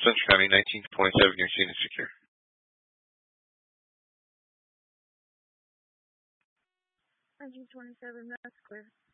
Central County, 1927, you're seen as secure. 1927, that's clear.